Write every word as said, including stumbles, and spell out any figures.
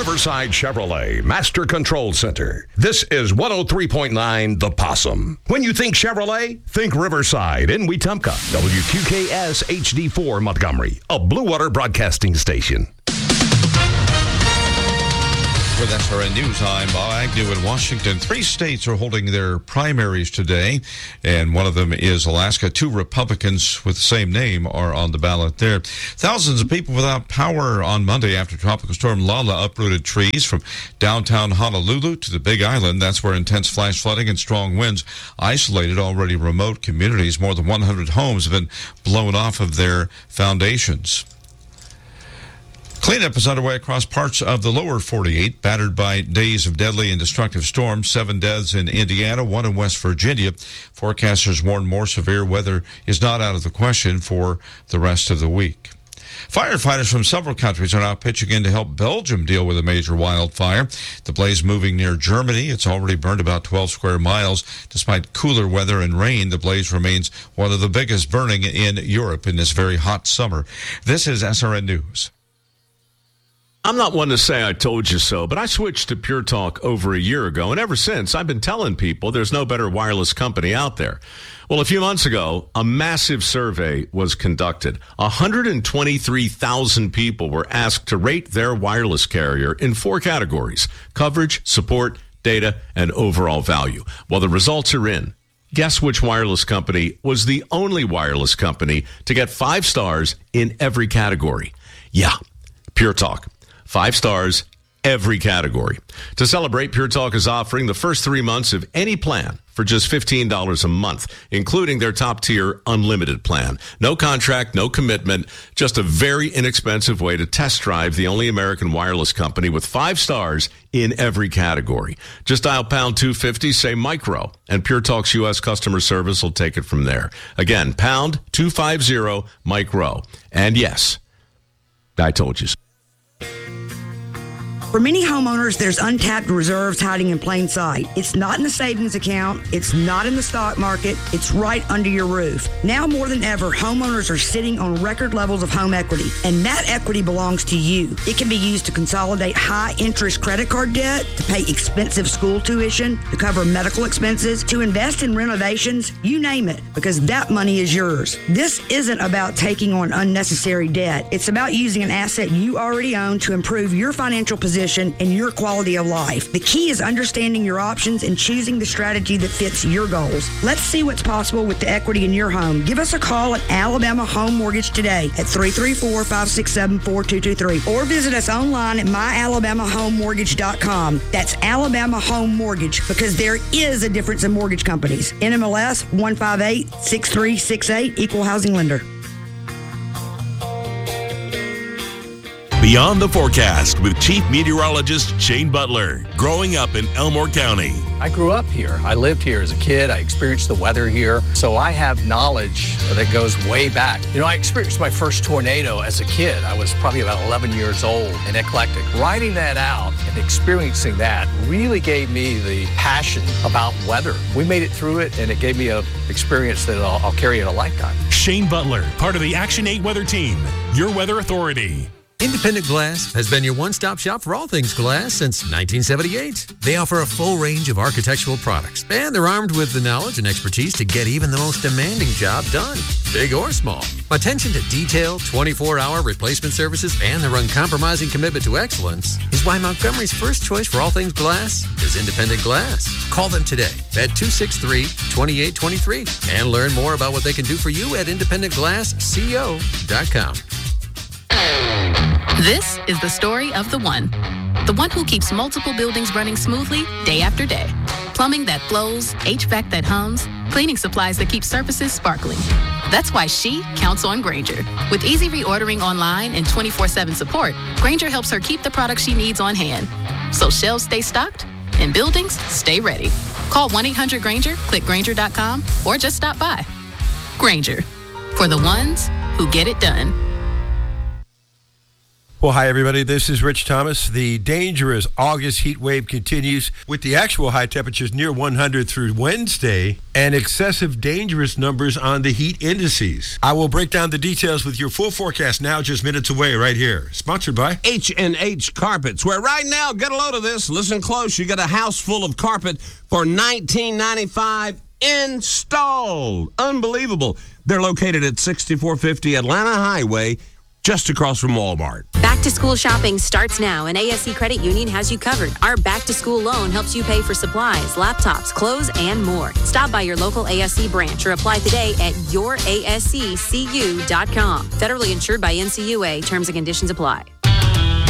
Riverside Chevrolet Master Control Center. This is one oh three point nine The Possum. When you think Chevrolet, think Riverside in Wetumpka. W Q K S H D four Montgomery, a Blue Water Broadcasting station. With S R N News, I'm Bob Agnew in Washington. Three states are holding their primaries today, and one of them is Alaska. Two Republicans with the same name are on the ballot there. Thousands of people without power on Monday after Tropical Storm Lala uprooted trees from downtown Honolulu to the Big Island. That's where intense flash flooding and strong winds isolated already remote communities. More than one hundred homes have been blown off of their foundations. Cleanup is underway across parts of the lower forty-eight, battered by days of deadly and destructive storms. Seven deaths in Indiana, one in West Virginia. Forecasters warn more severe weather is not out of the question for the rest of the week. Firefighters from several countries are now pitching in to help Belgium deal with a major wildfire. The blaze moving near Germany. It's already burned about twelve square miles. Despite cooler weather and rain, the blaze remains one of the biggest burning in Europe in this very hot summer. This is S R N News. I'm not one to say I told you so, but I switched to Pure Talk over a year ago, and ever since, I've been telling people there's no better wireless company out there. Well, a few months ago, a massive survey was conducted. one hundred twenty-three thousand people were asked to rate their wireless carrier in four categories: coverage, support, data, and overall value. Well, the results are in. Guess which wireless company was the only wireless company to get five stars in every category? Yeah, Pure Talk. Five stars, every category. To celebrate, Pure Talk is offering the first three months of any plan for just fifteen dollars a month, including their top-tier unlimited plan. No contract, no commitment, just a very inexpensive way to test drive the only American wireless company with five stars in every category. Just dial pound two fifty, say micro, and Pure Talk's U S customer service will take it from there. Again, pound two fifty, micro. And yes, I told you so. For many homeowners, there's untapped reserves hiding in plain sight. It's not in the savings account. It's not in the stock market. It's right under your roof. Now more than ever, homeowners are sitting on record levels of home equity, and that equity belongs to you. It can be used to consolidate high-interest credit card debt, to pay expensive school tuition, to cover medical expenses, to invest in renovations, you name it, because that money is yours. This isn't about taking on unnecessary debt. It's about using an asset you already own to improve your financial position and your quality of life. The key is understanding your options and choosing the strategy that fits your goals. Let's see what's possible with the equity in your home. Give us a call at Alabama Home Mortgage today at three three four, five six seven, four two two three or visit us online at my alabama home mortgage dot com. That's Alabama Home Mortgage, because there is a difference in mortgage companies. N M L S one five eight, six three six eight, Equal Housing Lender. Beyond the Forecast with Chief Meteorologist Shane Butler. Growing up in Elmore County. I grew up here. I lived here as a kid. I experienced the weather here. So I have knowledge that goes way back. You know, I experienced my first tornado as a kid. I was probably about eleven years old and eclectic. Writing that out and experiencing that really gave me the passion about weather. We made it through it, and it gave me an experience that I'll, I'll carry in a lifetime. Shane Butler, part of the Action eight Weather Team, your weather authority. Independent Glass has been your one-stop shop for all things glass since nineteen seventy-eight. They offer a full range of architectural products, and they're armed with the knowledge and expertise to get even the most demanding job done, big or small. Attention to detail, twenty-four hour replacement services, and their uncompromising commitment to excellence is why Montgomery's first choice for all things glass is Independent Glass. Call them today at two six three, two eight two three and learn more about what they can do for you at independent glass co dot com. This is the story of the one. The one who keeps multiple buildings running smoothly day after day. Plumbing that flows, H V A C that hums, cleaning supplies that keep surfaces sparkling. That's why she counts on Grainger. With easy reordering online and twenty-four seven support, Grainger helps her keep the products she needs on hand. So shelves stay stocked and buildings stay ready. Call one eight hundred Grainger, click Grainger dot com, or just stop by. Grainger, for the ones who get it done. Well, hi, everybody. This is Rich Thomas. The dangerous August heat wave continues with the actual high temperatures near one hundred through Wednesday and excessive dangerous numbers on the heat indices. I will break down the details with your full forecast now, just minutes away, right here. Sponsored by H and H Carpets, where right now, get a load of this. Listen close. You got a house full of carpet for nineteen ninety-five dollars installed. Unbelievable. They're located at sixty-four fifty Atlanta Highway, just across from Walmart. Back to school shopping starts now, and A S C Credit Union has you covered. Our back to school loan helps you pay for supplies, laptops, clothes, and more. Stop by your local A S C branch or apply today at your A S C C U dot com. Federally insured by N C U A. Terms and conditions apply.